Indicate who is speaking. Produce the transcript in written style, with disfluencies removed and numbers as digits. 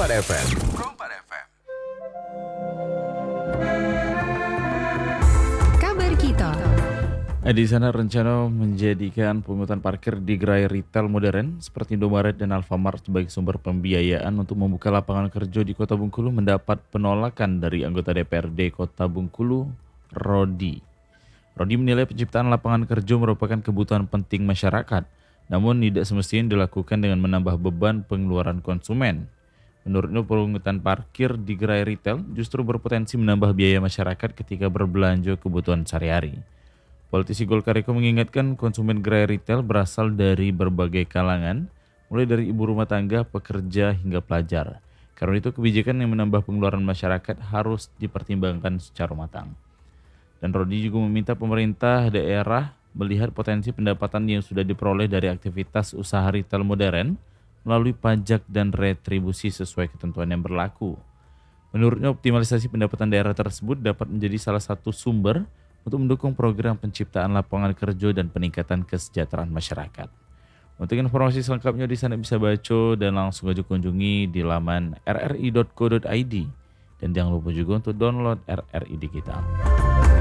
Speaker 1: Perompak FM.
Speaker 2: Kabar kita.
Speaker 3: Di sana rencana menjadikan pungutan parkir di gerai retail modern seperti Indomaret dan Alfamart sebagai sumber pembiayaan untuk membuka lapangan kerja di Kota Bengkulu mendapat penolakan dari anggota DPRD Kota Bengkulu, Rodi. Rodi menilai penciptaan lapangan kerja merupakan kebutuhan penting masyarakat, namun tidak semestinya dilakukan dengan menambah beban pengeluaran konsumen. Menurutnya pungutan parkir di gerai retail justru berpotensi menambah biaya masyarakat ketika berbelanja kebutuhan sehari-hari. Politisi Golkar itu mengingatkan konsumen gerai retail berasal dari berbagai kalangan, mulai dari ibu rumah tangga, pekerja, hingga pelajar. Karena itu kebijakan yang menambah pengeluaran masyarakat harus dipertimbangkan secara matang. Dan Rodi juga meminta pemerintah daerah melihat potensi pendapatan yang sudah diperoleh dari aktivitas usaha retail modern melalui pajak dan retribusi sesuai ketentuan yang berlaku. Menurutnya optimalisasi pendapatan daerah tersebut dapat menjadi salah satu sumber untuk mendukung program penciptaan lapangan kerja dan peningkatan kesejahteraan masyarakat. Untuk informasi selengkapnya di sana bisa baca dan langsung aja kunjungi di laman rri.co.id dan jangan lupa juga untuk download RRI Digital.